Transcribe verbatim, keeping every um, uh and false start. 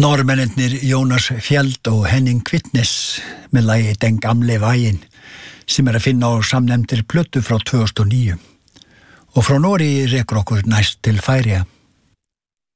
Norrmennir Jónas Fjeld og Henning Kvitnes með lagi Den gamle veien sem er að finna á samnefndir plötu frá tvö þúsund og níu. Og frá Noregi rekur okkur næst til Færeyja.